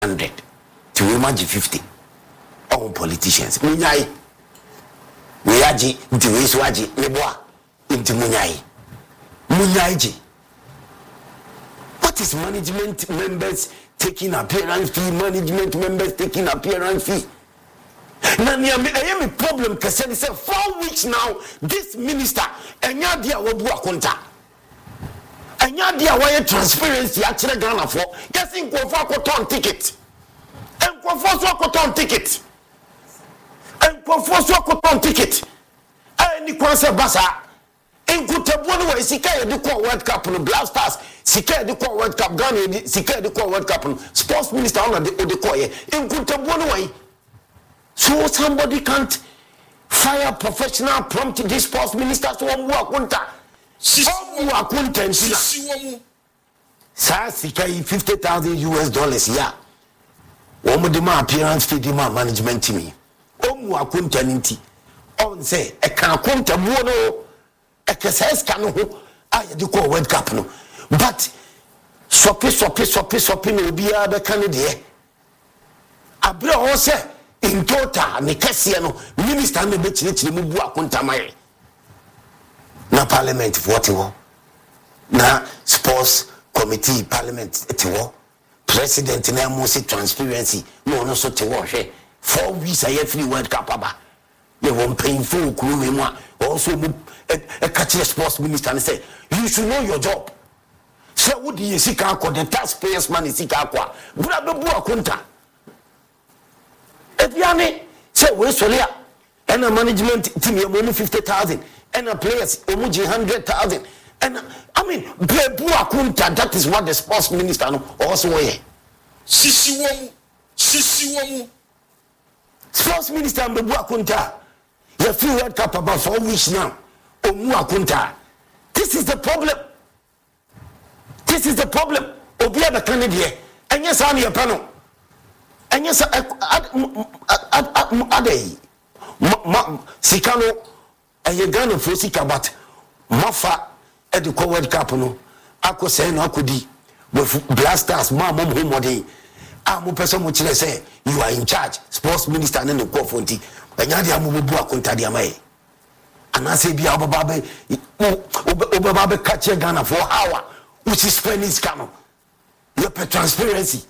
100 to we manage 50 on politicians munyai we aji nti we so aji leboa nti munyai ji. What is management members taking appearance fee? Management members taking appearance fee. Now, I am a problem because 4 weeks now, this minister, and yadia wabu akunta. And yadia why transparency actually Ghana for guessing Kofa ticket. And Kofa ticket. And Kofa ticket. And the concert basa. In Kutabunu, where Sika the World Cup and Black Stars, Sika the World Cup, Ghana, Sika the World Cup, sports minister on the Odekoye. In Kutabunu way. So somebody can't fire professional prompt this sports minister to wakunta. Wakunta Sa Sika $50,000 US, yeah. One of my appearance fee my management team. Wakunta ninti. On say, I can't kunta buono. Exercise cano I do call World Cup no. But soppy no be a candidate. Abra also in total Nicasiano minister me bet mubu akunta mai. Na parliament what you na sports committee parliament etiwo president na most transparency no so tewo hwe 4 weeks a free World Cup aba. You won't painful kuru also a catchy sports minister and say you should know your job. So would you see the taxpayers money see kakwa brabebu akunta ebiane say we solia and a management team you money 50,000 and a players omuji 100,000 and I mean brabebu akunta. That is what the sports minister also way sisi womu sports minister brabebu akunta. The free World Cup about 4 weeks now. This is the problem. This is the problem. Obia the candidate. And yes, I'm your panel. And yes, Ade Sikano and you gonna for Sika, but Mafa at the World Cup. No, I could say no could with blasters, Mamma Homody. I'm person which say you are in charge, sports minister and the Kofonti. Anyadi amubu akunta dia mai anase bia obababe catch Ghana for hour which is spending scam. You pay transparency.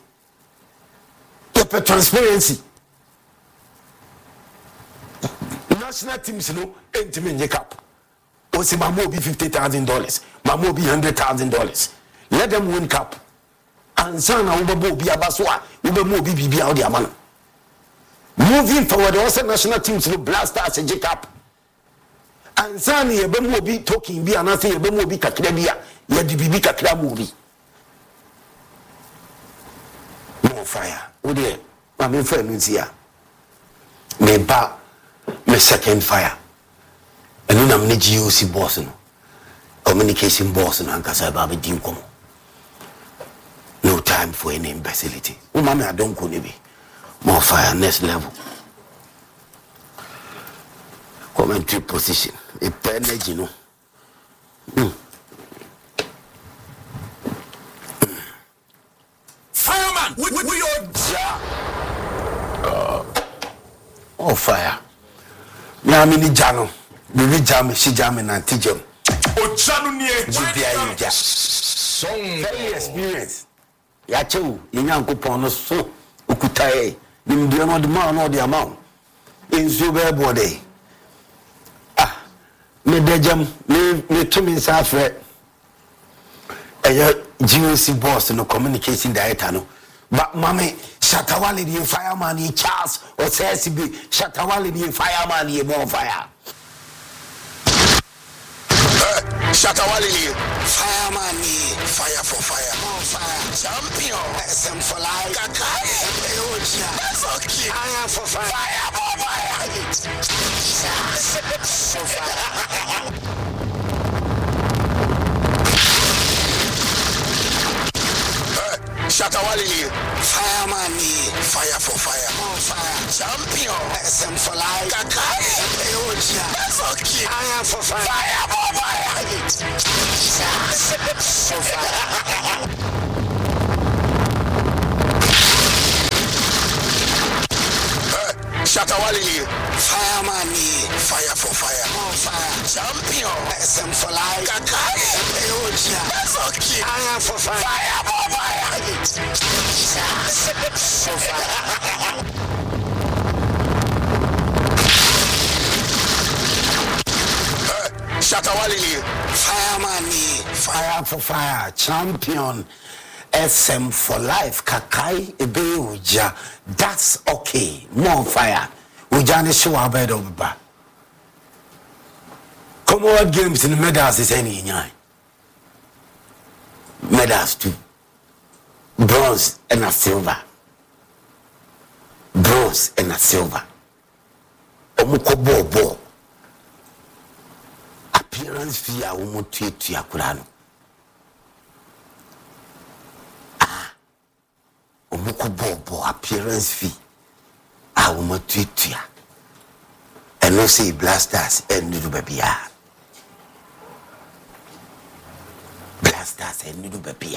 National teams no entime nye cap. Osi mamo be $50,000, mamo be $100,000. Let them win cap. And sana ubabo bi abaswa ubamo bi bibia odi amana. Moving forward, also national teams will blast us a Jacob. And Sani, a bemo be talking, be another, a bemo be Kakrabia, yet the Bibi Kakra movie. More fire. Oh dear, my friend is here. Me ba, me second fire. And then I'm need GOC boss, communication boss, and Kasaba Dinkom. No time for any imbecility. Oh, mamma, I don't go near. More fire, next level. Commentary position. A penage, you know. Fireman, we are oh, fire. Now, I'm in the jano. We jam, she jam, and antigen. Oh, Janu near very experience. Yacho, you young coupon, so ukutae. Nimdia no the man or the amount in super body. Ah, me dejam me to me safre. GOC boss no communication director no. But mommy Shatawale the fireman in Charles or CSB Shatawale the fireman in more fire. Shatawali, fireman, fire for fire, more fire, champion, SM for life, that's okay, fire for fire, fire for fire, Shatawali, fireman, fire for fire, more fire, champion, SM for life, that's okay, fire for fire, fire for fire. Shatawali, fireman, fire for fire, on fire, champion, SM for life, Kakai, that's okay, fire for fire, fire for fire. Shatawali, fireman, fire for fire, champion, SM for life, Kakai, Ebe Uja, that's okay, more fire. Ujani show our bed over back. Commonwealth Games in the medals is any medals too. Bronze and a silver. Bronze and a silver. Omuko bo. Appearance fee a woman to Yakurano. Omuko bo appearance fee. I will not tweet ya. And no say blasters and little baby. Blasters and little baby.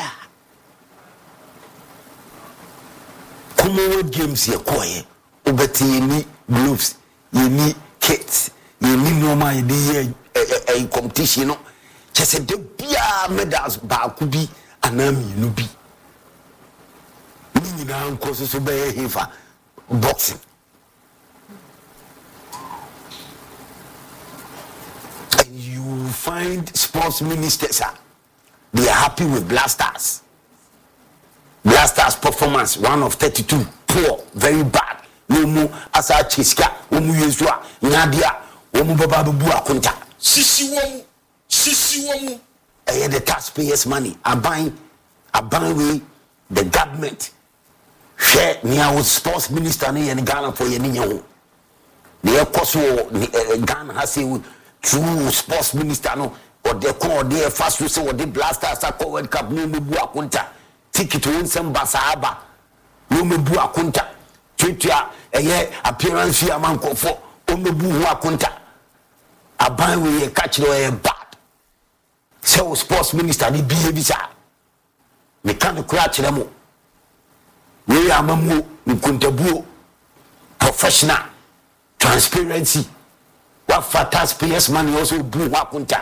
Commonwealth Games here, quiet. Obeti you need gloves, you need kits, you need normal, you need a competition. Just said the beer medals bakubi anami nubi. Nini na unkoso so be hefa. Boxing. And you find sports ministers, they are happy with Blasters. Blasters performance 1 of 32, poor, very bad. No more asa chiska, omu yezwa, nadia, omu baba bua kunta. Sisi womu. The taxpayers' money are buying with the government. Share near with sports minister in Ghana for your ninyo. The cost Ghana has a true sports minister no or the call their fast to say what the Blasters are World Cup no bua kunta. Ticket to win some basaba. No bua kunta. Twitter a year appearance fee a man for Omebu kunta. A buy with a catch no bad. So sports minister ni behave. Me can't crash them. We are mamu nkuntabuo professional transparency what for taxpayers money also blue wakunta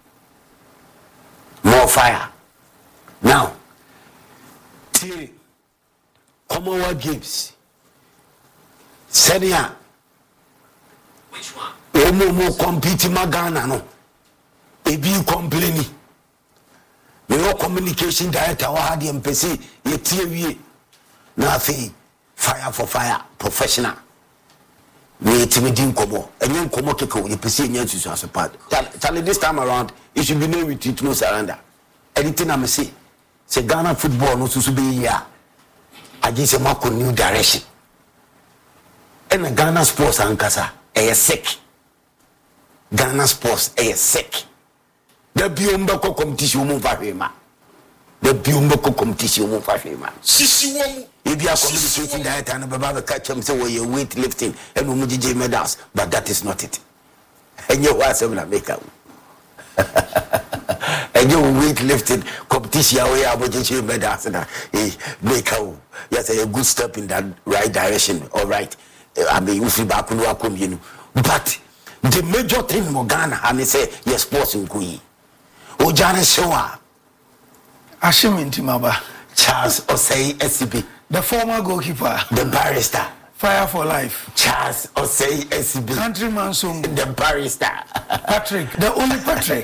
more fire now till Commonwealth Games senior which one omo compete magana no ebi complaining no communication director wa had MPC ye tie nothing fire for fire professional we timidin komo enyen komo keko you pese enyen susu asopad tell this time around it should be no retreat no surrender anything I say Ghana football no susu be here I just say mako new direction and Ghana sports ankasa sick Ghana sports sick the biomba competition mo fa hwema the biomba competition mo fa hwema sisi womu. If you are communicating that and Baba catch him say you're weightlifting and Umujiji medals, but that is not it. And you was able to make up. And you weightlifting competition where Umujiji medals and make out. Yes, a good step in that right direction. All right. I mean, you back but the major thing in Ghana, and they say, yes, sports in Kui. Ojana Showa. Ashiminti Maba. Charles Osei SCB. The former goalkeeper. The barrister. Fire for life. Charles Osei SCB. Countryman Sung. The barrister. Patrick. The only Patrick.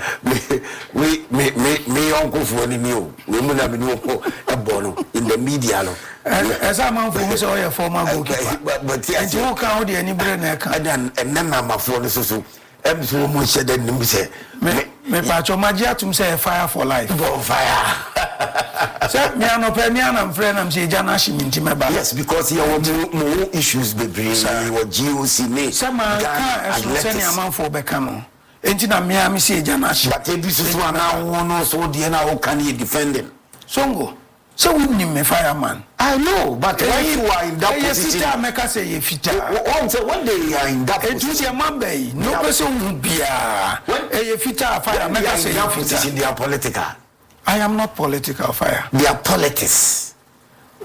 Me uncle for the new. We will have a bono in the media. As a man for so a former goalkeeper. But yes, you can't any brain. And then I'm a phone. I'm so much said that you say, me pacho magia to say fire for life. Go fire. So, me ano penyan and friend, I'm saying Jana Shiminti Meba. Yes, because you have more issues be bringing your GOC me. Some man can't send a man for Becano. Ain't na me, I say Jana Shiminti. But this is one now, so the now can you defend him? Songo. So we need me fireman. I know, but when you are in that position, when they are in that position, no person would be a fita fire. When they are in that position, they are political. I am not political fire. They are politics.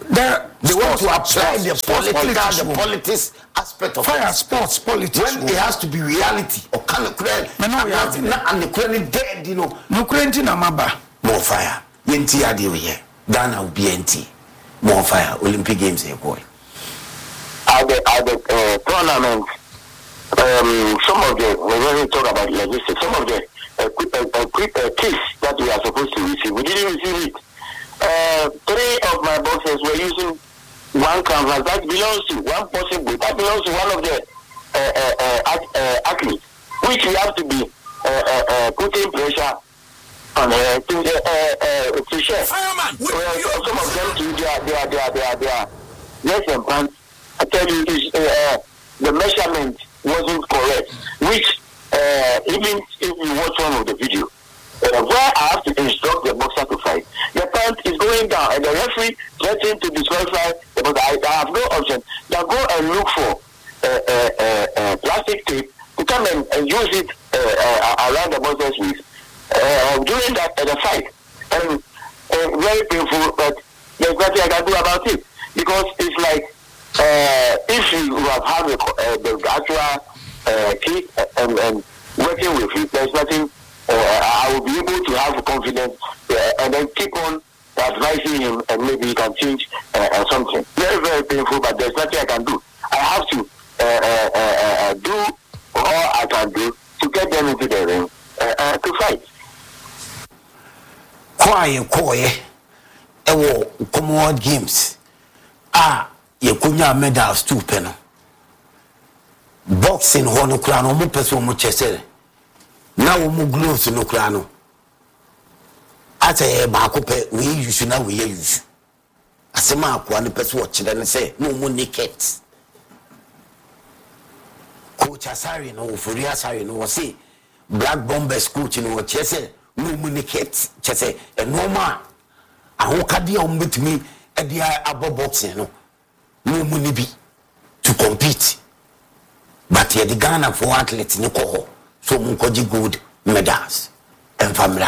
They want to apply the politics aspect of fire it. sports politics. When it has to be reality or kind of credit. And the credit dead, you know. No credit na maba. More fire. Yenti adi here. Ghana will be NT. More fire. Olympic Games here, boy. At the tournament, some of the, when we talk about logistics, some of the kits that we are supposed to receive, we didn't receive it. 3 of my boxes were using one canvas that belongs to one person, that belongs to one of the athletes, which we have to be putting pressure on to share. Some of them too, they are less than pants. I tell you, the measurement wasn't correct, which even if you watch one of the video, where I have to instruct the boxer to fight, the pant is going down, and the referee threatened to disqualify the boxer. I have no option. Now go and look for plastic tape to come and use it around the boxer's waist during the fight. And very painful, but there's nothing I can do about it, because it's like if you have had the actual kit and working with it, there's nothing. I will be able to have confidence and then keep on advising him, and maybe he can change something. Very, very painful, but there's nothing I can do. I have to do all I can do to get them into the ring to fight. Quiet. Commonwealth Games. You couldn't medals too, Penno. Boxing, one crown, no person much chesser. Now we gloves no crown. I say, Bacope, we use now we use. I say, Mark, one person watching and say, no more naked. Coach Asari, no, Furia Asari, no, say, Black Bombers coaching or chesser, no more naked, chesser, and no more. I won't cut the with me at the above boxing, no money be to compete. But here the Ghana for athletes no coho, so munkoji gold medals and family.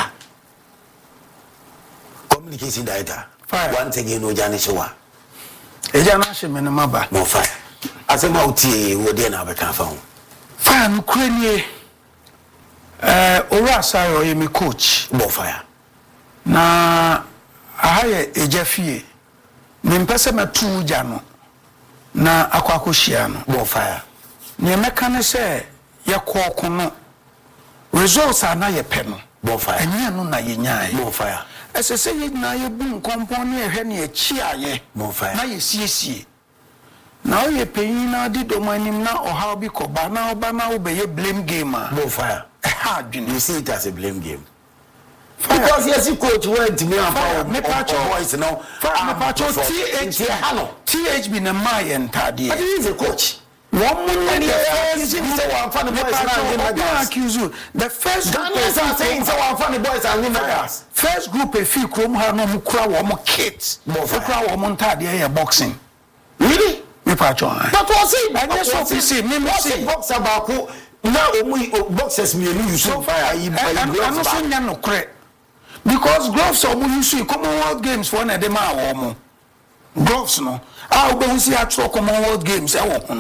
Communication data. Once again, no Janishawa. Ejanashi menamaba. More fire. As a mouti, would then have a found. Fire, Ukraine. Orasa or Yemi coach. More fire. Na ahaye ejafie. Nimpese metu jano. Na akwakushiano. More fire. Ni mekane se ya kono. Results are na ye peno. More fire. Enya no na ye nyae. More fire. Ese se ye na ye bu nkompon ye hwe ne ye chia ye. More fire. Na ye siesie. Na o ye penyin na di domanim na oha bi koba na oba na wo be ye blame game. More fire. You see it as a blame game. Fire. Because yes, you coach went to me about me boys now. THB na my entire. But he is a coach. One money the first Ghanaians are saying so our funny boys are winners. First group a few chrome ha no mukra wo kids. Mukra wo entire boxing. Really? Me pacho. But was it? I just want to say me say boxer ba ko now boxers me you so fire you no so nya no kre. Because gloves are use Commonwealth Games for na dem a gloves no. Ah we see at Commonwealth Games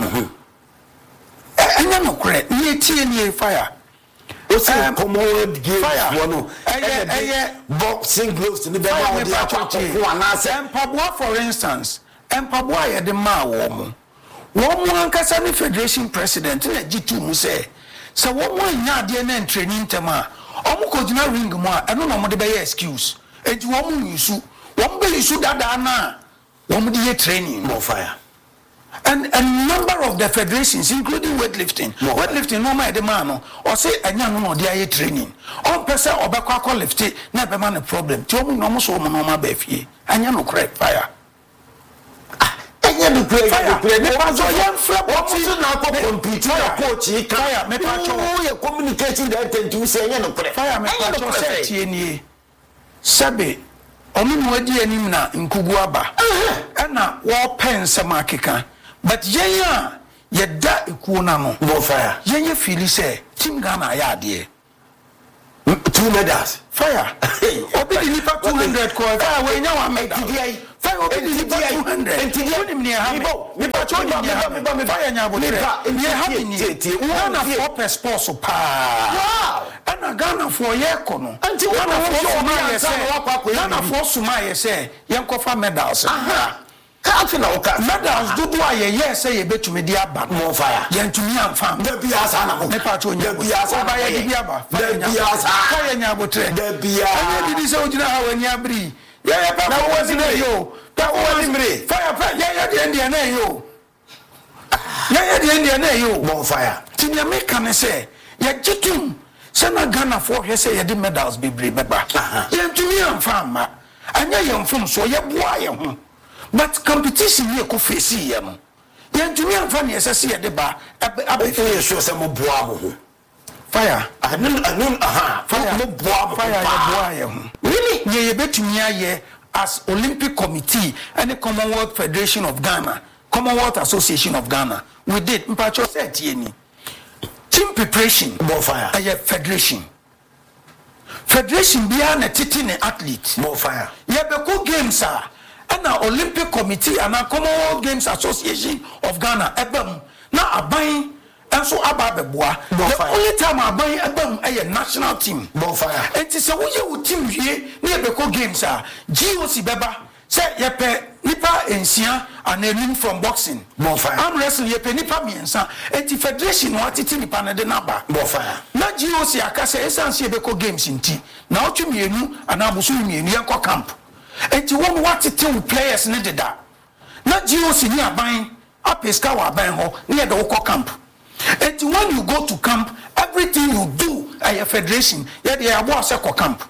anya no kre ni tie ni fire. Commonwealth Games one boxing gloves ni be ma dey Mpaboa for instance Mpaboa ye dem ma wo ankasa ni federation president na G2 mu say wo nya ade na training tema omo ko gina ring mu a eno no mo de be excuse enti wo mu yusu wo be yusu dada na wo mu de training more fire. And a number of the federations, including weightlifting, weightlifting no my demand or say a young no dia training. On person or back lift it, never man a problem. Tell me no so normal beefy. And you no correct fire. And you no correct fire. Coach, he can make communicating that to say no correct fire. Me Sabe. Omo nwadi anim na nkuguaba na wo pen samakeka but yenya yeda ekuo na no no fire yenya feel say team Ghana ya ade to 2 medals. Fire. Obi di nipa 200 ko. Fire we nya 1 medal. Fire obi di nipa 200. Enti ni ha me. Nipa choni ni ha me. Fire nya bo. Ni ha me ni. Ghana for per sports pa. Wow. Ana Ghana for ye ko no. Enti Ghana for suma ye say yen ko fa medals. Aha. Can't na oka medals dudu aye say ye betumi di aba mo fire ye ntumi amfa da bia sa na mo me pa cho nya bia sa ba ye di aba da bia sa fire nya botre da bia anya di se ojina ha wani abri ye pa na wo si na yo da wo ni mre fire ye di na yo ye di na yo mo fire tinya me kan say ye gitum se na Ghana for he say ye di medals bebre beba ye ntumi amfa ma anya ye mfom so ye boa ye ho. But competition here ko face yam. Yantumi amfa ne esese ye de ba abefe so se mo boa mo. Fire. Fire mo boa mo. Fire ye boa ye ho. Really? Ye betumi aye as Olympic Committee and the Commonwealth Federation of Ghana, Commonwealth Association of Ghana. We did mpacho set ye ni. Team preparation mo fire. Aye federation. Federation bia na titi ne athlete mo fire. Ye be ko games are and the Olympic Committee and the Commonwealth Games Association of Ghana ebem na aban enso ababeboa the only time aban ebem a national team bonfire enti se wo ye wo team wie na ebeko games a GOC beba se yepe nipa ensia and from boxing bonfire arm wrestling yepe nipa miensa enti federation no atiti nipa na de naba bonfire na GOC akase esanse ebeko games nti na otwemienu ana abusu mienu yanko camp. Eti won what to players needed that. Not GOC ni aban apeska wa aban ho near the Oko camp. Eti when you go to camp, everything you do at your federation, yeah they are boss camp.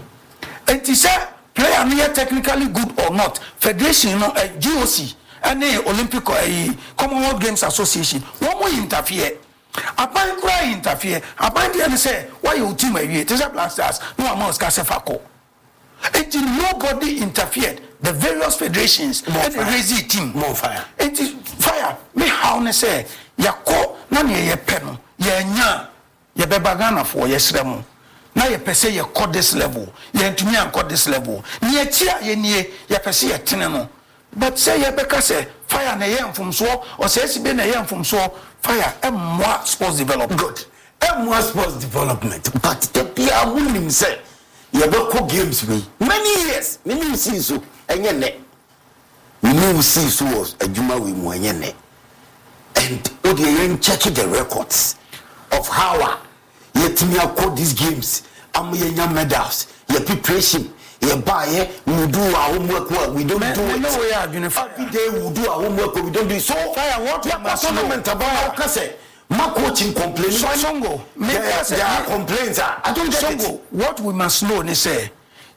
Eti say player near technically good or not, federation no GOC and the Olympic Commonwealth Games Association one more interfere. Aban cry interfere. Aban dey say why you team away? It is a Black Stars. No amount ka sefako. And nobody interfered. The various federations and the raising team. More fire. It is fire. Me how ne say yako na ne ye peno ye nya ye beba Ghana for yesremo. Na ye pese ye call this level. Ye ntumi an this level. Ni e tia ye nie ye pese ye tene no. But say ye beka say fire na ye mfumso or say si be na ye mfumso fire emwa sports development. Good. Emwa sports development. But the pia wunim say Yabako games me many years. Many see so enye ne. Many see so was adwuma we mu enye ne. And odi check the records of how yetimi akọ these games. Am yenya medals. Ye preparation. Ye buy we do our homework well. We don't do it. No way every day we do our homework. We don't do it. So fire what we must tournament about kase. My coaching complaints. Songo, there are complaints. I don't get Songo, it. What we must know is say,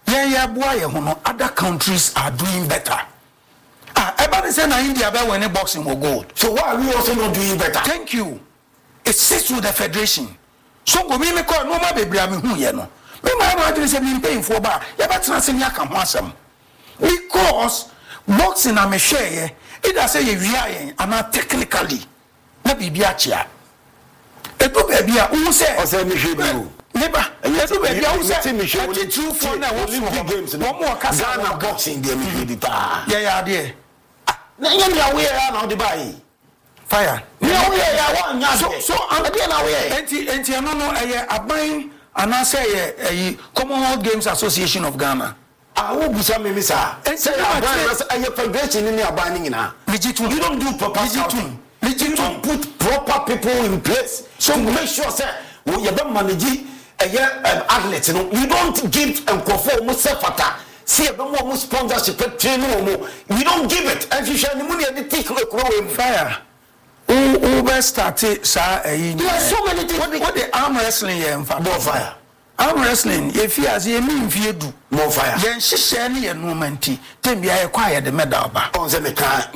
other countries are doing better. Everybody say na India be winning boxing or gold. So why are we also not doing better? Thank you. It sits with the federation. Songo, me call no ma bebre am hu ye no. Me ma ma say me paying for ba. Ya better say me aka ho asem. Because boxing am share it does say you are and technically na bibia chia. Eto baby a who say o say me hwebi neba eto baby a who say me hwebi true for na Olympic games no mo kasa Ghana boxing dey me hwebi pa ya dey na nya me awe ya na o dey buy fire me awe ya wa nya so am dey na awe enti no eye aban ana say eye Commonwealth Games Association of Ghana awo busa me misa say aban eye federation ni aban ni nyina you don't do proper scouting. You don't put proper people in place. So make sure say you don't manage athletes. You don't give and conform Musafata. See a more sponsorship training. We don't give it. And you shall money and the take fire. Who started sir? There are so many things. What the arm wrestling here in fire. Arm wrestling, if you as you mean if you do more fire, then she share any momenti, then be acquired the medal. On the mecha,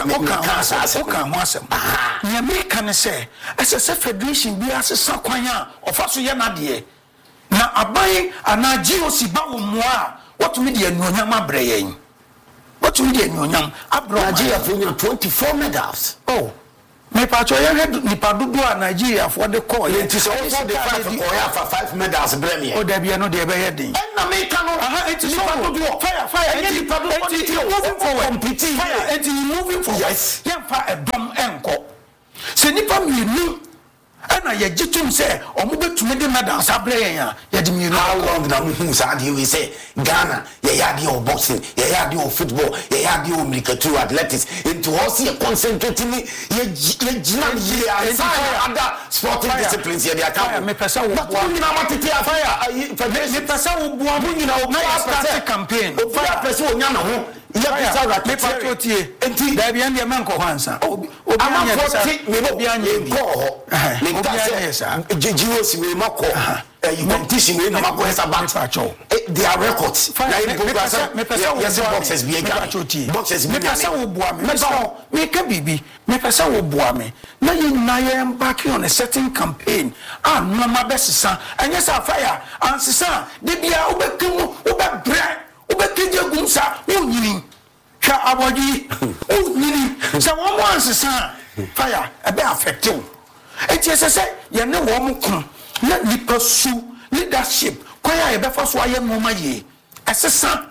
you can say, as a federation, be as a saquanya of us, Yanadie. Now, a buying and a GOC Bawu Moa, what media no Yama Brain? What media no Yam? Abra 24 medals. Oh. me pacho ya head nipa dudu a Nigeria for the call ye nti so for the 5 medals bremi o da bia no de be heading na me ka no enti nipa dudu fire nipa dudu moving forward competing enti moving forward yemfa edom enko se nipa mienu ana ye gitum se omo betumi de medals abre yen a ye de mienu how long na mu sa de we say Ghana ye yade o boxing ye yade o football ye yade o military athletics into all see concentrating ye gina ye other sporting disciplines ye dey account me pesa wo boa me na matete afire me pesa wo boa mo nyina wo start campaign o fire pesa o nya na ho ye pesa ra me patriotie enti da bia ndie menko hansa obi anya obi anya bi ho me ta jiwo si me mako you competition we na mako esa bat their records me pesa boxes be again boxes be me pesa wo boa me ka bibi me pesa wo boa me na ye nyina ye embark on a certain campaign no ma besesa anya sa fire ansesa de bia obekemu obebre obekeje gumsa onyini hwa aboji onyini sa wo mo ansesa fire ebe affect you etiesese ye ne wo mo kun na nipa su leadership kwaya ye befa so aye no ma ye asesa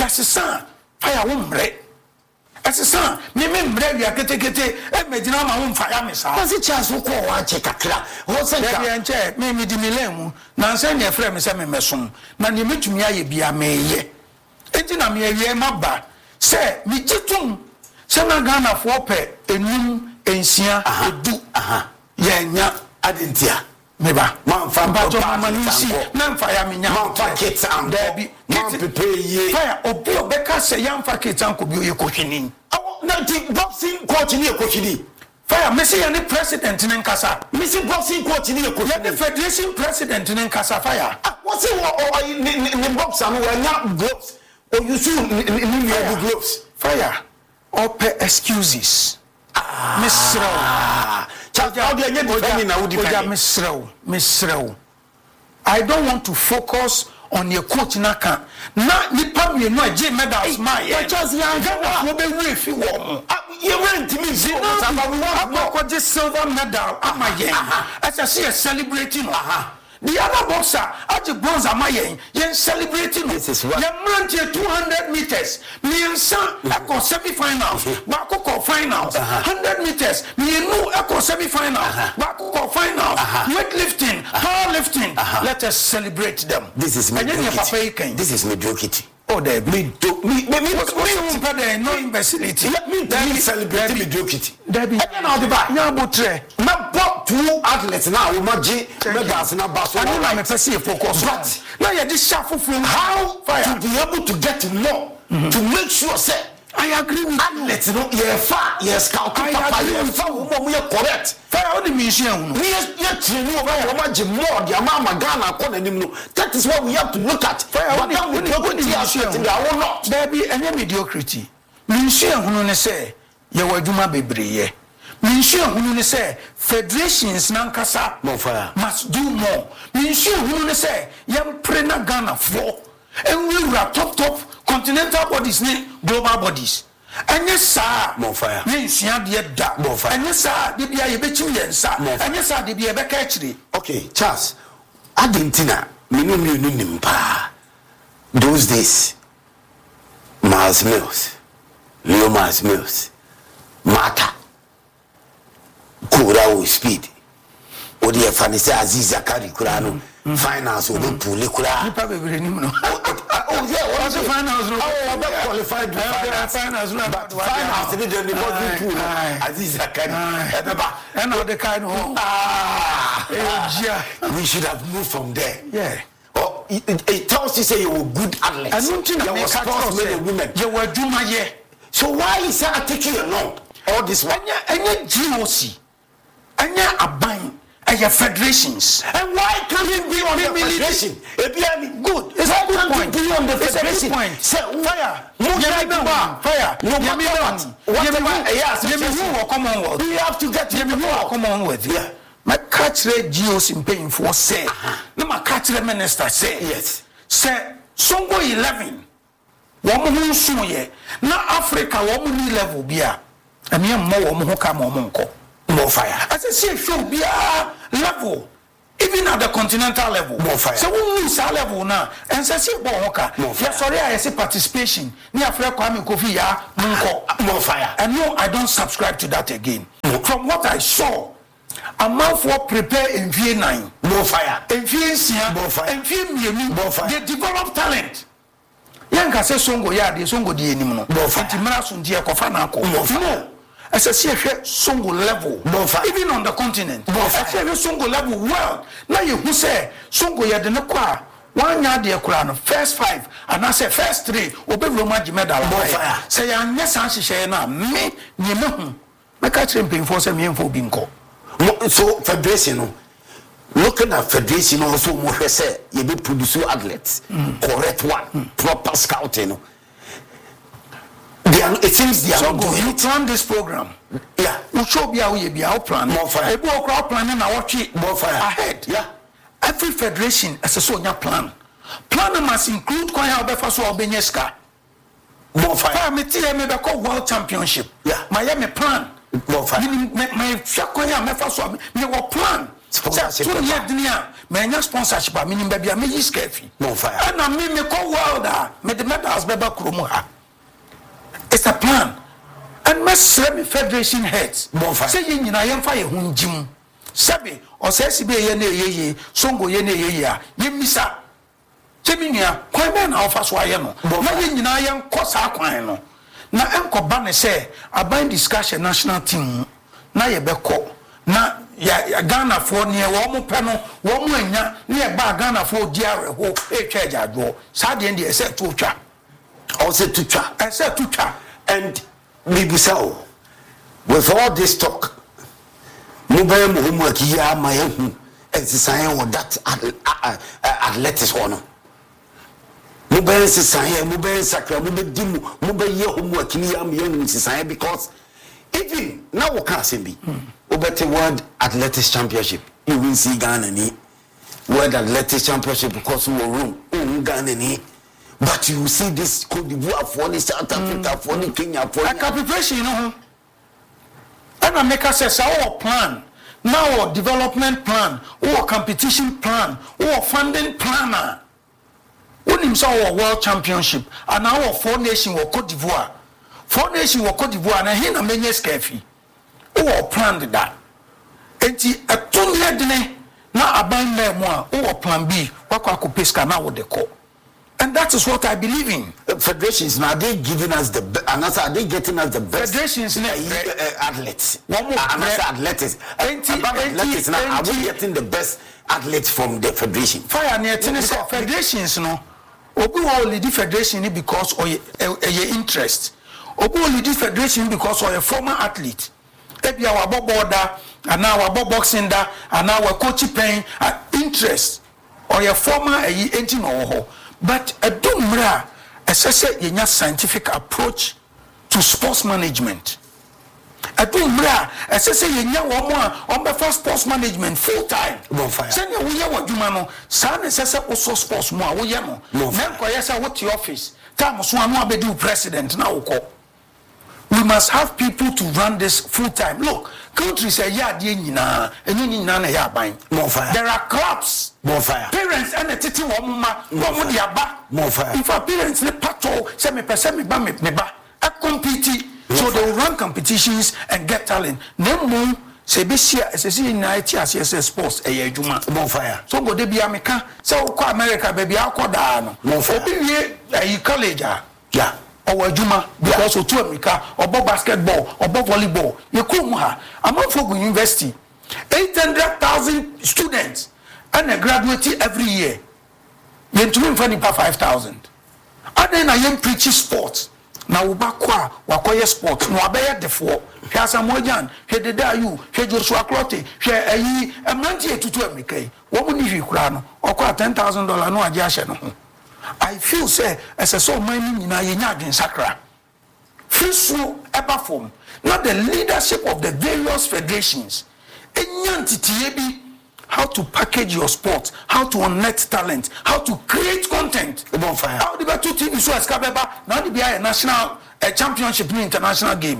fire wo mre asesa me mre wi aketekete e medina ma wo mfa ya me sa kasi chance ko wa che kakra wo se ka ya nche me di milemu na nse ne frɛ me se me mesom na ne metumi aye bia me ye enti na me awie maba se me gitum se na Ghana fo pɛ enum ensia edu ye nya adentia meba man fa manisi na mfa ya menya man fa kits and dabi man prepare ye fire obi obeka se ya mfa kits and ko bi oye kohwini na di boxing coach ni ekohwini fire mesi ya ni president ni nkasa mesi boxing coach ni ekohwini ya the federation president ni nkasa fire what say ni boxer no wa nya gloves o you see ni gloves fire open excuses misrew misrew I don't want to focus on your coach naka na nipa me no age medals my just young wo be we fi wo you went me see we want to silver medal am yen as I see celebrating the other boxer at the bronze am yen celebrating this is what yen 200 meters me san akọ semi finals ba akọ finals 100 meters me no akọ semi finals ba akọ finals weightlifting powerlifting let us celebrate them. This is mediocrity. This is mediocrity. Oh, they me no imbecility. Let me celebrate mediocrity. Debbie, now the back. Now, but now, 2 athletes now, Umaji, Megas, and Abbas. I know I'm a focus. But now you're this shuffle from how to be able to get to know, to make sure, say, I agree with athletes, you know, you're far, you're scout, you're far, you're correct. Fire on the museum. That is what we have to look at. But then we go to the museum. There be any mediocrity. Museum who say, you were Juma Bebre. Museum who say, federations Nankasa must do more. Museum who say, young Prena Ghana for. And we were top continental bodies, global bodies. And yes, sir, more fire. Yes, yeah, more fire. And yes, sir, the be a betu, sir. And yes, sir, the be a actually. Okay, Charles, Argentina, Minimpa. Those days, Miles Mills, Leo Miles Mills, Mata, Kura with speed. Odi Fanisa Aziz Zakari Kurano, finance will be fully Kura. You probably remember. Oh, yeah, what's the finance? Oh, qualified finance, but finance didn't the most pool. Aziz Zakari, and all the kind of we should have moved from there. Yeah. Oh, it tells you say you were good athletes. I don't think you were sportsmen and women. You were Juma, yeah. So why is that taking along all this one? And your GOC, and your Abine. And your federations. And why can't it be on the federation? Good. It's a good point. Be on the federation. Say fire. Fire. We have to get Commonwealth. Yeah. My catch rate GOs in paying for say. No, my catch rate minister say. Yes. Say Songo 11. Woman soon ye. Now Africa woman level beer. And me more woman who come on. More fire. As I say, show be a level. Even at the continental level. More fire. So we lose our level now. And so say, yeah, sorry, I say participation. Near Kwame Kofi ya more fire. And no, I don't subscribe to that again. From what I saw, a month for prepare in VA9. More fire. In VA more fire. In VA more fire. They develop talent. Yanka say songo ya de songo di enimo. More fire. Timara sunti e kofa na ko. No. As I see songo level. Even on the continent. I say songo level well. Now you who say songo ya de ne kwa. One year de kura no first 5 and I say first 3 obe Roma medal. Say ya nya san hihye na me nyeme hu. Make a champion for say me enfo bi nko. So federation no. Looking at federation also more say you be produce athletes. Correct one. Proper scouting. It seems they are so not doing you it. plan this program. Yeah. You show be how you be how plan. More fire. Ebu okra planning na watch more fire ahead. Yeah. Every federation as a sonya plan. Plan must include kwanya obefa so obenyeska. More fire. Fa me tie me be call world championship. Yeah. My plan. More fire. My kwanya me fa so me wo plan. Sponsorship. So ye dunia me nya sponsorship a minim bia me yi scaffy. More fire. And me call world me the medals beba kromo ha. It's a plan. And my federation heads. Say you na yemfa ye hunjim. Sabi o say sibe ye na yeye songo ye na yeye a yemisa. Cheminia kwan be na ofa so aye no. Na ye nyina ye nkosa kwan no. Na enkoba ne say aban discussion national team na ye beko na ya Ghana for ne wo mo pe no wo mo anya na ye ba Ghana for di areho e twa adwo. Sa de ndi e say to twa. Also to twa. I said to twa. And Mibusao, with all this talk, Mubay homework ya my own exercise or that athletics honor. Mubay society, Mubay sacra, Mubay your homework in young society because even now we can't be over the World Athletics Championship. You will see Ghana ni World Athletics Championship because we were room Ghana ni. But you see this Cote d'Ivoire for the South Africa for the Kenya for the preparation, you know. And I make us our plan. Now our development plan, our competition plan, our funding planner. When him saw our world championship and our 4 nation or Cote d'Ivoire. 4 nation or Cote d'Ivoire and here na menye scaffy. Our plan that. Enti a 2 year dine na aban me mo our plan B. Wakwa ko peska na wo de ko. And that is what I believe in. Federations now they giving us the and also are they getting us the best federations athletes. One more athletes. Athletes now are we getting the best athletes from the federation? Fire near tennis federations no. Obu only the federation because of your interest. Obu only the federation because of a former athlete. Ebi our border and now our boxing da and now our coaching paying interest or your former engine or but a dumra assess a scientific approach to sports management. A dumra assess a on first sports management full time. Send you what you know, son assess also sports more. We know. What the office? Time so I'm be do president now. We must have people to run this full time. Look, countries say yeah, there are clubs. More fire. Parents and the titi more fire. If our parents ne pato say me ba me ba a compete, so they will run competitions and get talent. No more say be share as United as sports juma. More fire. So go de be America. So ko America baby akoda no. More fire. Obi college yeah. Or juma because of America or basketball or volleyball. You come ha. Among university 800,000 students and a graduate every year. You to win 5,000. And then I am preaching sports. Now ubakwa wakoye sports. No abaya defo. Here Samojan. Here the Dayu. Here Joshua Clotte. Here ayi. Emanti etutu America. Woman if you krano. Okwa $10,000 no ajashe no. I feel say as a so many na yenyadin sakra. Free so ever form. Not the leadership of the various federations. How to package your sport, how to unearth talent, how to create content. How the two TV so as now the national championship in international games.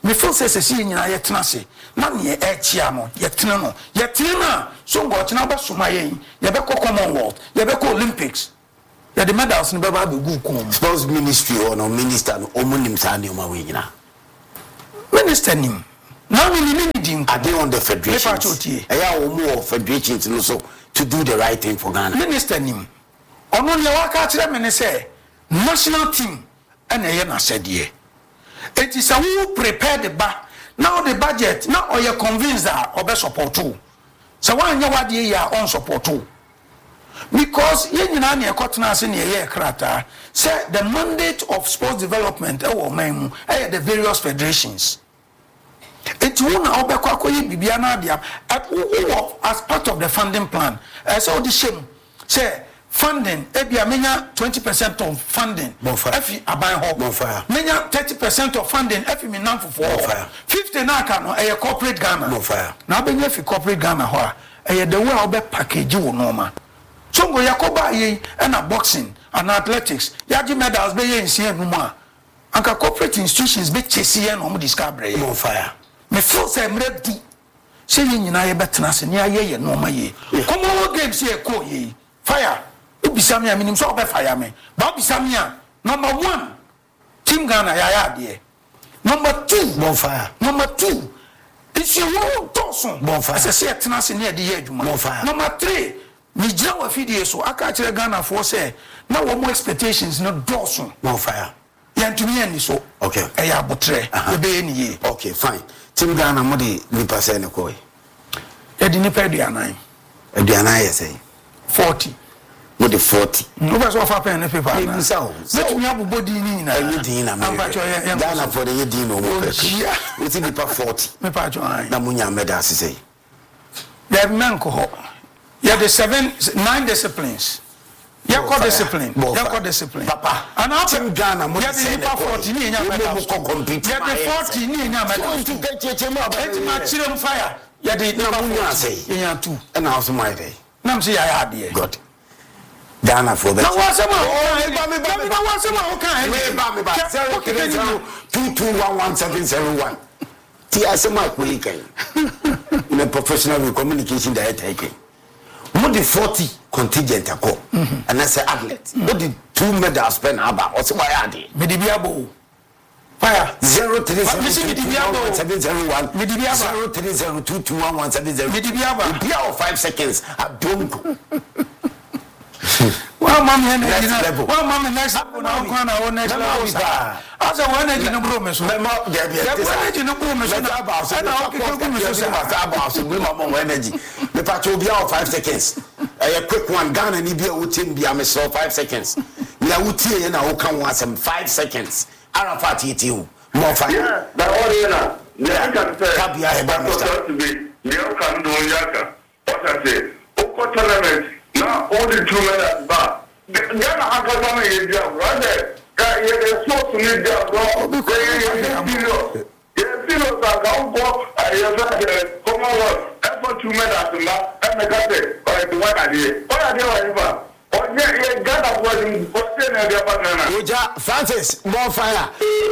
me feel say see nyina yetena se na ne echia no yetena na so go china ba soma yen ye be ko Commonwealth ye be ko Olympics ye the medals no be ba be gu kom sports ministry or no minister no omunim sa ne oma we nyina minister nim now we need him are they on the federation eya wo mu federation no so to do the right thing for Ghana minister nim ono le waka kire me ne say national team and eye na sede it is a who prepare the now the budget now or you convinced that or be support too so one year what ye on support too because ye nyina na ekotena ase na ye krata say the mandate of sports development e wo man the various federations it won na obekwa akoye bibia na dia as part of the funding plan so the shame say funding ebia menya 20% of funding efi aban ho menya 30% of funding efi me namfo 50 na aka no corporate Ghana na abenya fi corporate Ghana ho a the way obe package wo normal so go yakoba ye na boxing and athletics yaji medals be ye nsia numu a anka corporate institutions be chese ye no mo discover ye me feel say mre du say ye nyina ye betena se ne aye normal ye Commonwealth games ye ko ye fire Ubisami a minim so obe fire me. Ba Ubisami a number 1 Team Ghana ya de. Number 2 bonfire. Number 2 it's your own Dawson bonfire. As I say tenase near the eduma. Bonfire. Number 3 me jira wa fidie so aka kire Ghana for say na wo mo expectations no Dawson bonfire. Yantumi ani so. Okay. E ya botre e be ni ye. Okay fine. Team Ghana mo de nipa say ne koy. E di nipa aduanan. Aduanan ye say 40 with the 40. No was offer pen and paper. So we have body in Ghana for the Dino. What's in the 40? Me patch on Namunya Medas say. There Manco. Yeah, the 9 disciplines. Yako discipline. Yako discipline. Papa. And after Ghana, we have the 40 in your compete. Yeah, the 40 in your to get your fire. Yeah, the Namunya say. Yeah, 2. And how's my day? Namsi I had here. Good. Ghana for that. In a professional communication director. More than 40 contingent ako. And I say athlete. What the 2 medals spend about? What's why are they? Medibiabo. Fire 03022117001 030221170 Medibiaba. Be out 5 seconds. I don't go. Well, Mamma, next level. Well, Mamma, next level. Now, next level. As a one engine of Brumus, energy. The patch be out 5 seconds. A quick one, Ghana, and Ibia would be a miss 5 seconds. Yawuti and I can want some 5 seconds. Arafat you more fire. Yeah, the audience. Yeah, Tabia Hebamista. You can do Yaka. What I say, Oko tournament. Now, all the 2 minutes back. Ghana Academy is there, right there. You're supposed to need that, bro. You're still like, I'll go, you're Commonwealth. That's what 2 minutes back. And the guy said, or what I did. What I did, oh, yeah, Ghana was in Francis, more fire.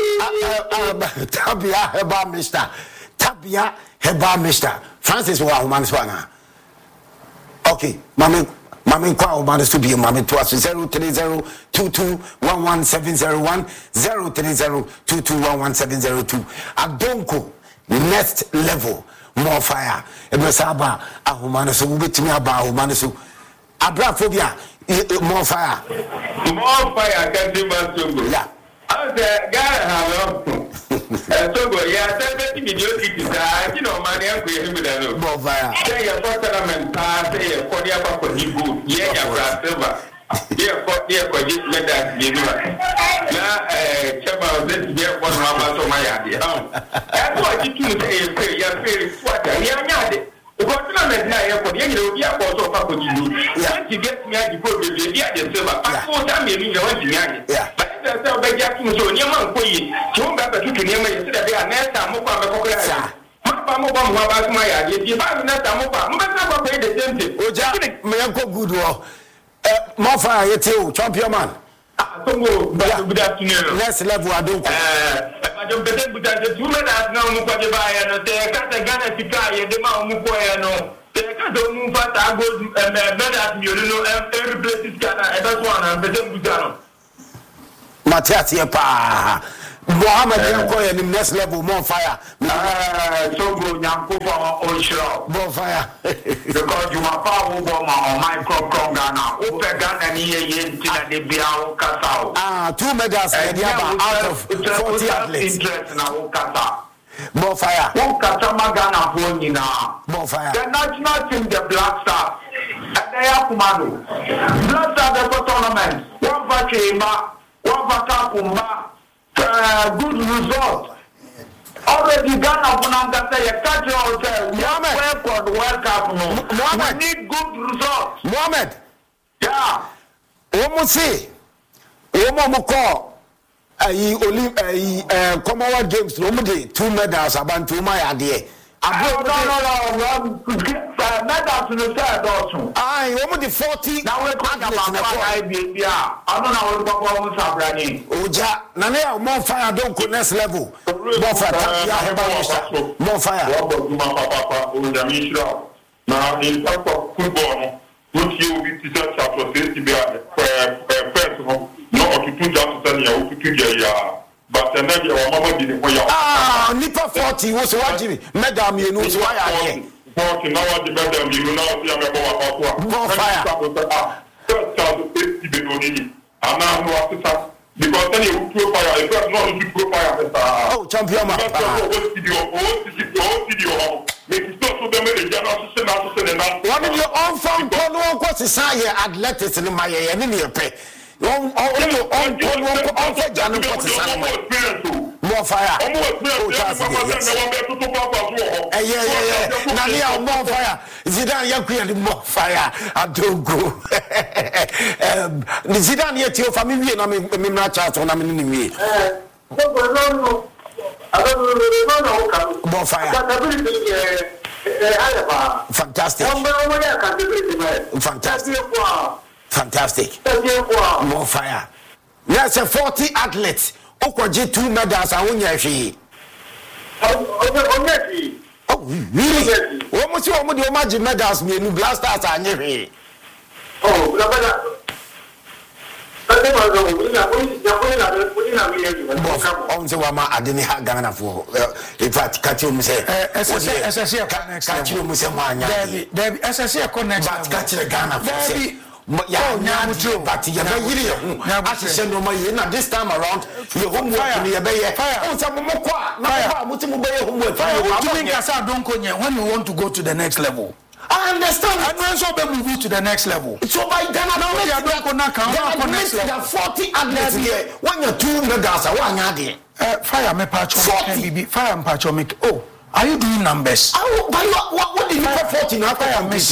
Tabia Heba Mister. Tabia Heba Mister. Francis, wow, Manswana. Okay, Mammy Quao Manas to be a mammy to us 03022117001 03022117002. Adonko, next level, more fire. Ebesaba, Ahumanasu, with me about Humanasu. Abraphobia, more fire. More fire can do my yeah. I said, God, so good, yeah, 70 million. You know, money, I'm going to more fire. Say a tournament, say a Kodia for you, yeah, silver. Dear, for this letter, you know. Now, Chaba, this year was one of my idea. That's what you say, you're very what I am. The tournament now, for the airport of Paco, you get me at the boat, you get the silver. I thought I'm in your own. Yeah. So by Jackson, so near Manqui, Joe got the 2 near me, so that they are next time. My idea, if I'm not a pay the same thing. Oh, Jack, may I go good war? More fire, you too, champion man. Good afternoon. Next level, I don't. I don't pretend to 2 minutes now. Mukwajibaya no te kata Ghana tika ye dema umukoya no te kata umufata go better you know every place is Ghana. That's one. I'm pretend butano. Matias yepa. Mohammed Yanko in next level more fire. So good, Yanko on show. More fire. Because you are power on my crop Ghana. Open Ghana here the Biao Kasao. 2 medals out of 40 athletes. Interest in our Kasa. More fire. One Kasama Ghana for now. More fire. The national team, the Black Stars. And they are Kumano. Black Stars, the tournament. One Vakima, one Vakakumba. Good result. Already Ghana Bunanga say a catch hotel. World Cup no. We need good results. Mohammed. Yeah. Omusi. Omomoko. Commonwealth Games. Omudi 2 medals. Abantu my idea. No. Medals in the third also. Omudi 40. Now we're talking about yeah. I don't know what Sabrani. Oja. Nane more fire don't go next level. More fire. More fire. Now in terms of football, what you will be teachers after safety be first of all, no to 2 jobs to 2 years. But the next year, Mama didn't wear. Nipa 40 was watching Madam, you know why I am. 40 now the Madam, you know, see I'm more fire. First child to 50 Benoni. And now no assistance. Because then you will fire. If you not to throw fire, oh, champion, make it stop so them the general system and one of your own phone call was to say athletics in my enemy pay. More fire. Yeah. More fire. Zidane, you're creating more fire. I don't go. Zidane, yet your family, and I'm not chat on a minute. More fire. Fantastic. Fantastic. More fire. Yes, 40 athletes. Okwaji 2 medals and Unyashi. Oh, really? Almost you almost imagine medals me new blasters and Yeri. Oh, on the Wama, I didn't have Ghana for. In fact, catch you say, SSC connects, catch you, Miss Mania. SSC connects, catch the Ghana for. Yeah, but this time around, your homework in your bay. When you want to go to the next level. I understand. And when so they move to the next level. So by Ghana, they are not going to 40 athletes here. When you're 2 medals, fire me patch. Fire and patch. Oh. Are you doing numbers? What did you put 40 now?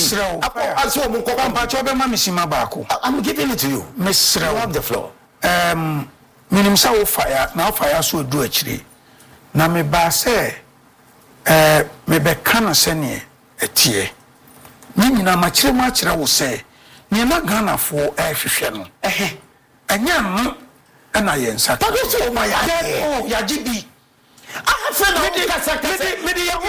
I'm giving it to you. Miss you have the floor. Minimum fire, now fire so do actually. Now me ba say, me be kana senye etie. Nini na machire will say, ni na Ghana for hwehwe no. Enya no na yensa. But my oh ya GB. I said, maybe you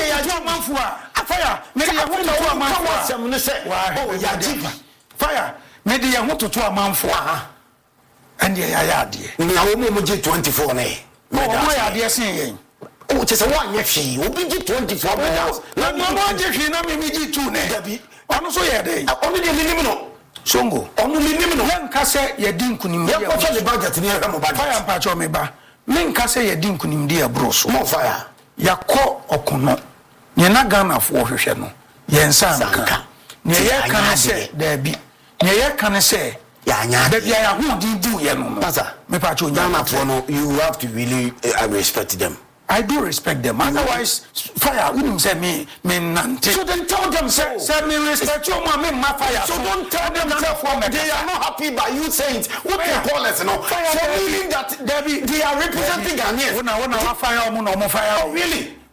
fire. Maybe you want to a man for and the 24 nay. Oh, dear saying, oh, it's a 1 year fee. Will be 24 medals. No, maybe 2 nay. Also, yeah, they only the minimum. Songo, only minimum. One cassette, your dinkunim, the budget near fire and patch on me ba. Menka say ye din kunimdia bros more fire yakọ okono ye na Ghana fo hwehwe no ye nsa nka ne ye kan say da bi ne ye kan say ya nya da bia ya hu din du ye no pasa me pa cho Ghana fo no you have to really respect them. I do respect them. Otherwise, fire wouldn't say me nante. So then tell them, say me respect you, my fire. So don't tell them they are not happy by you saying what they call us, no. So meaning that they are representing Ghanaians. Fire, fire. Oh, really?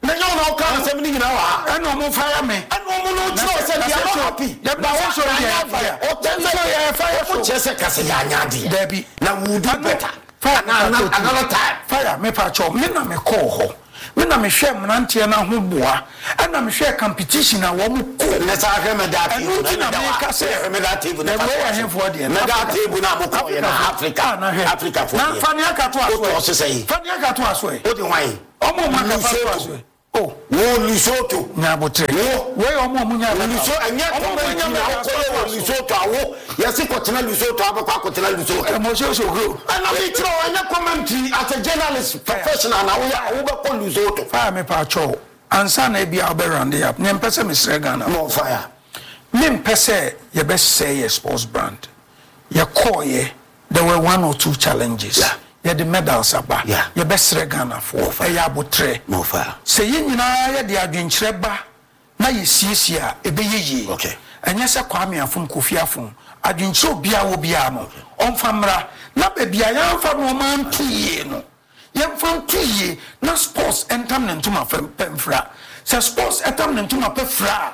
na yo na ka asem ni nyina wa eno mo fire me eno mo no tro se dia no happy ya ba wo so ya fire o tense ya fire so chese kase ya nyade Debbie na would do better fire another time fire me pa cho me na me call ho me na me hwe mnantie na ho boa na me hwe competition na wo mo ko na sa hwe me da table na me ka se me da table na we ya hwe de me da table na mo ko na Africa for na fani aka to aso o se say fani aka to aso o de hwan omo ma ka to aso oh wo Lesotho nya botre we omo mu nya Lesotho anya to ma nya ko Lesotho awo yesi ko tena Lesotho abakwa ko tena Lesotho mo so go ana me tro anya commentary as a journalist professional na wo be ko Lesotho fire me pa cho ansa na bia oberande up ne mpese me sregana no fire me mpese ye be say ye sports brand ye call ye there were one or two challenges ye the medals aba ye be sregana for e ya botre no fire say ye nyina ye de adwenkyere ba na ye siesie a ebe ye okay enye se Kwame Afum Kofi Afum adwenkyere obia wo bia no onfamra na be bia ya mfa no man tuye no yemfan tuye na sports entam ne ntuma pemfra se sports entam ne ntuma pefra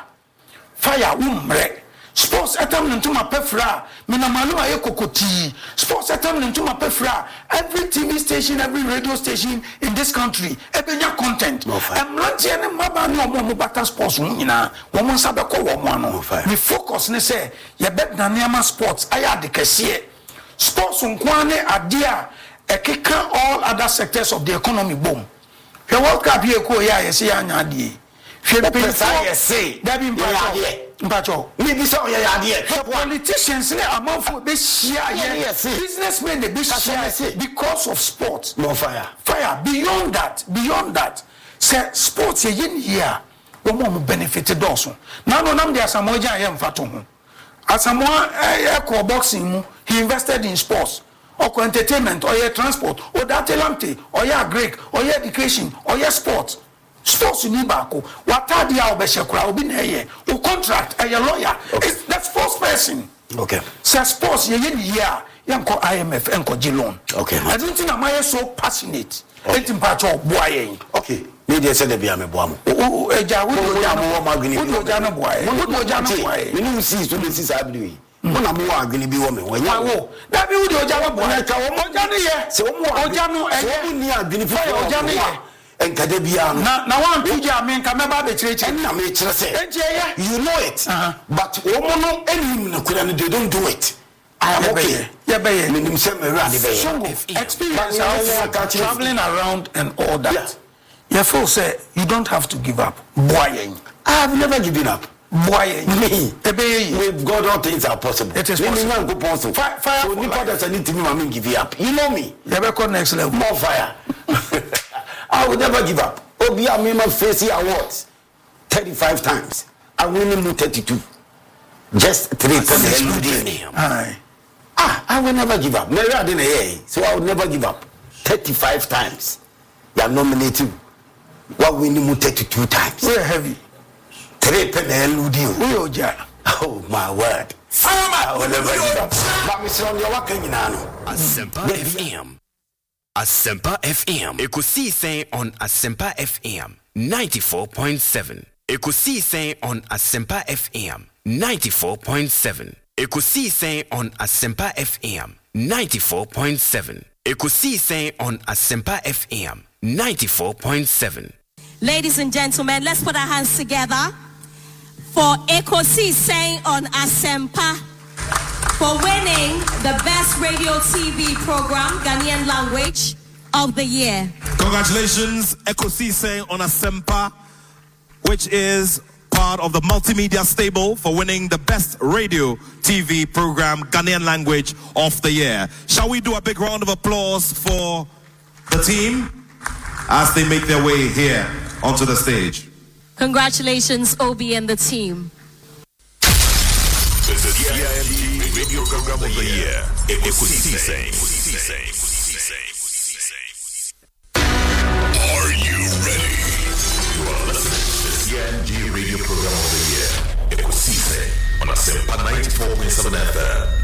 fire umre sports etam ne ntuma pefra me na malu aye kokoti sports etam ne ntuma pefra every TV station every radio station in this country ebenya content emrantie ne maba no mo bata sports nyina wo mo nsa be ko wo mo ano me focus ne say ye bet na neama sports aya de kese sports nkwane ade a ekeka all other sectors of the economy boom the World Cup here ko ya say anya ade hwe pesa ye say that be mpacho maybe so ya ade politicians ne amanfo be share businessmen they be share because of sports no fire beyond that say sports ye here wo mo benefit doso na no nam dia samoja ye mfato ho asamoa e boxing mu he invested in sports or entertainment or transport or datelamte or Greek or education or sport sports ni bako watadi ya obeshekura obi na ye o contract a lawyer is that sports person okay so sports ye ni here yanko IMF enko loan okay I don't think am I so passionate etim pacho boa yen okay me dey say dey bia me boa mo eja wo mo magni wo oja na boa yen wo oja na boa yen me no see so dey see sabli mo na mo agni bi wo me wo nya wo da bi wo dey oja na boa yen ka wo mo oja no ye se wo mo oja no eye ni agni fi oja no ye enkade bia na wan tuja me nka me ba be chire na me chire say enje you know it but wo mo no enim na kura no they don't do it I am okay be menim say me rade be experience traveling around and all that you feel say you don't have to give up boy I have never given up boy me with God all things are possible it is possible fire so nipa that need to me give up you know me you be call next level more fire I will never give up. Obi Amima Facey Awards 35 times. I win him 32. Just 3 times. I will never give up. So I will never give up. 35 times. You are nominated. What win him 32 times. We're heavy. 3 times. Oh my word. I will never give up. But Mr. On your working in Asempa FM. Asempa FM. Ekosi saying on Asempa FM 94.7. Ekosi saying on Asempa FM 94.7. Ekosi saying on Asempa FM 94.7. Ekosi saying on Asempa FM 94.7. Ladies and gentlemen, let's put our hands together for Ekosi saying on Asempa for winning the best radio TV program, Ghanaian Language of the Year. Congratulations, Ekosi saying on Asempa, which is part of the multimedia stable for winning the best radio TV program, Ghanaian Language of the Year. Shall we do a big round of applause for the team as they make their way here onto the stage? Congratulations, Obi and the team. The CIMG Radio Program of the Year. Ekosi saying. Are you ready? You are listening to the CIMG Radio Program of the Year. Ekosi saying on Asempa 94.7 FM.